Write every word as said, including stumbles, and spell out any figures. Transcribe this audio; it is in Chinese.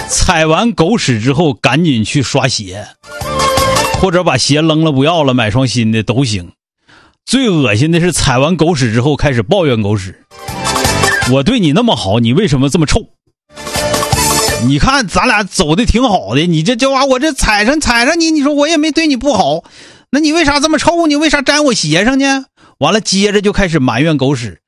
踩完狗屎之后赶紧去刷鞋，或者把鞋扔了不要了，买双新的都行。最恶心的是踩完狗屎之后开始抱怨狗屎，我对你那么好，你为什么这么臭？你看咱俩走的挺好的，你这这玩意我这踩上踩上你，你说我也没对你不好，那你为啥这么臭？你为啥沾我鞋上呢？完了接着就开始埋怨狗屎，